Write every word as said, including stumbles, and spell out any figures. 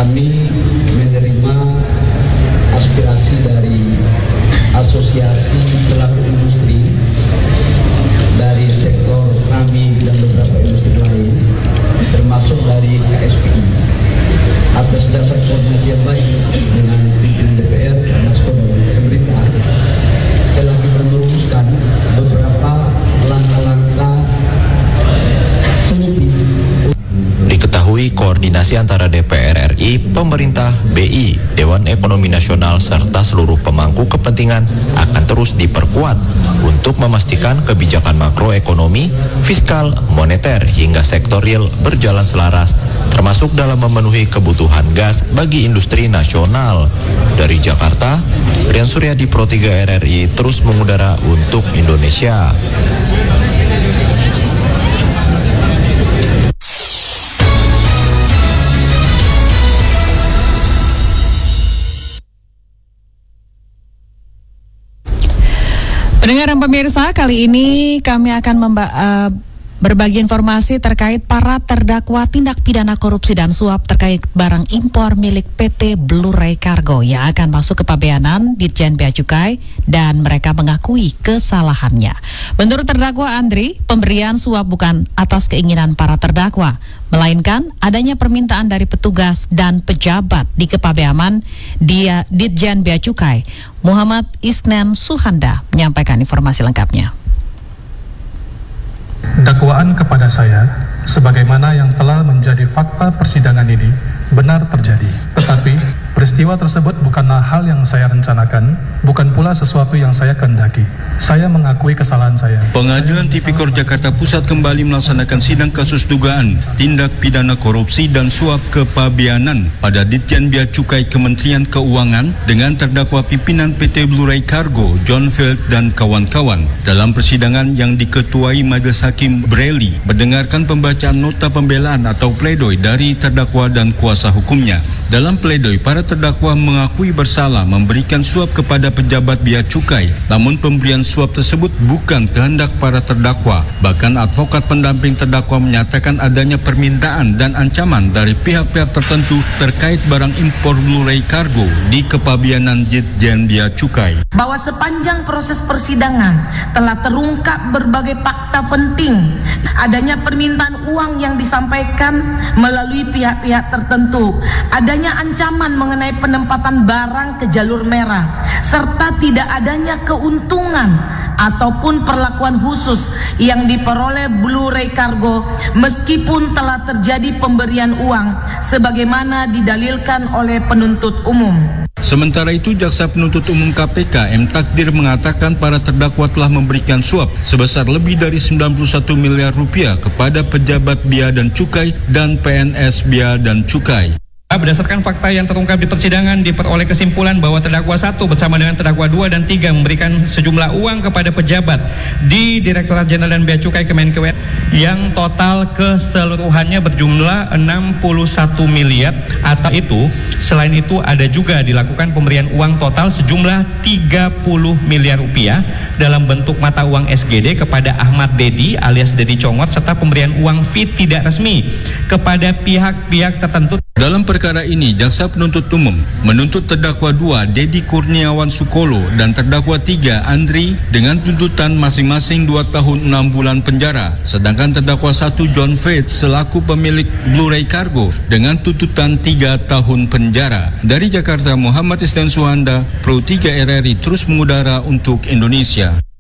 Kami menerima aspirasi dari asosiasi pelaku industri dari sektor kami dan beberapa industri lain, termasuk dari K S P I. Atas dasar koordinasi yang baik dengan pimpinan D P R, Nasdem dan pemerintah, telah kita merumuskan beberapa langkah-langkah solutif. Diketahui koordinasi antara D P R R I, pemerintah, B I, Dewan Ekonomi Nasional, serta seluruh pemangku kepentingan akan terus diperkuat untuk memastikan kebijakan makroekonomi, fiskal, moneter, hingga sektor real berjalan selaras, termasuk dalam memenuhi kebutuhan gas bagi industri nasional. Dari Jakarta, Rian Suryadi, Pro tiga R R I, terus mengudara untuk Indonesia. Pendengar dan pemirsa, kali ini kami akan memba- uh, berbagi informasi terkait para terdakwa tindak pidana korupsi dan suap terkait barang impor milik P T Blue Ray Cargo yang akan masuk ke pabeanan Ditjen Bea Cukai, dan mereka mengakui kesalahannya. Menurut terdakwa Andri, pemberian suap bukan atas keinginan para terdakwa, melainkan adanya permintaan dari petugas dan pejabat di kepabeanan dia Ditjen Bea Cukai. Muhammad Isnen Suhanda menyampaikan informasi lengkapnya. Dakwaan kepada saya, sebagaimana yang telah menjadi fakta persidangan ini, benar terjadi. Tetapi peristiwa tersebut bukanlah hal yang saya rencanakan, bukan pula sesuatu yang saya kehendaki. Saya mengakui kesalahan saya. Pengadilan Tipikor Jakarta Pusat kembali melaksanakan sidang kasus dugaan tindak pidana korupsi dan suap kepabeanan pada Ditjen Bea Cukai Kementerian Keuangan dengan terdakwa pimpinan P T Blue Ray Cargo, John Field dan kawan-kawan. Dalam persidangan yang diketuai Majelis Hakim Breli, mendengarkan pembacaan nota pembelaan atau pledoi dari terdakwa dan kuasa hukumnya. Dalam pledoi, para terdakwa mengakui bersalah memberikan suap kepada pejabat bea cukai, namun pemberian suap tersebut bukan kehendak para terdakwa. Bahkan advokat pendamping terdakwa menyatakan adanya permintaan dan ancaman dari pihak-pihak tertentu terkait barang impor Blue Ray Cargo di kepabeanan Ditjen Bea Cukai. Bahwa sepanjang proses persidangan telah terungkap berbagai fakta penting, adanya permintaan uang yang disampaikan melalui pihak-pihak tertentu, adanya ancaman mengenai penempatan barang ke jalur merah, serta tidak adanya keuntungan ataupun perlakuan khusus yang diperoleh Blue Ray Cargo meskipun telah terjadi pemberian uang sebagaimana didalilkan oleh penuntut umum. Sementara itu, Jaksa Penuntut Umum K P K M Takdir mengatakan para terdakwa telah memberikan suap sebesar lebih dari sembilan puluh satu miliar rupiah kepada pejabat bea dan cukai dan P N S Bea dan Cukai. Berdasarkan fakta yang terungkap di persidangan, diperoleh kesimpulan bahwa terdakwa satu bersama dengan terdakwa dua dan tiga memberikan sejumlah uang kepada pejabat di Direktorat Jenderal dan Bea Cukai Kemenkeu yang total keseluruhannya berjumlah enam puluh satu miliar. Atau itu, selain itu ada juga dilakukan pemberian uang total sejumlah tiga puluh miliar rupiah dalam bentuk mata uang S G D kepada Ahmad Dedi alias Dedi Congot, serta pemberian uang fee tidak resmi kepada pihak-pihak tertentu. Dalam perkara ini, Jaksa Penuntut Umum menuntut terdakwa dua Dedi Kurniawan Sukolo dan terdakwa tiga Andri dengan tuntutan masing-masing dua tahun enam bulan penjara, sedangkan terdakwa satu John Faith selaku pemilik Blue Ray Cargo dengan tuntutan tiga tahun penjara. Dari Jakarta, Muhammad Isnen Suhanda, Pro tiga R R I, terus mengudara untuk Indonesia.